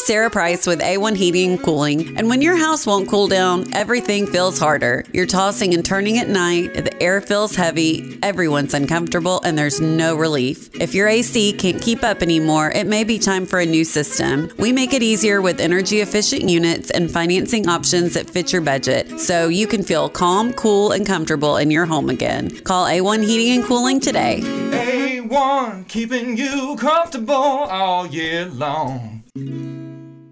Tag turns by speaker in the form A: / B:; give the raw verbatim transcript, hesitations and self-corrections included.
A: Sarah Price with A one Heating and Cooling, and when your house won't cool down, everything feels harder. You're tossing and turning at night, the air feels heavy, everyone's uncomfortable, and there's no relief. If your A C can't keep up anymore, it may be time for a new system. We make it easier with energy-efficient units and financing options that fit your budget, so you can feel calm, cool, and comfortable in your home again. Call A one Heating and Cooling today.
B: A one, keeping you comfortable all year long.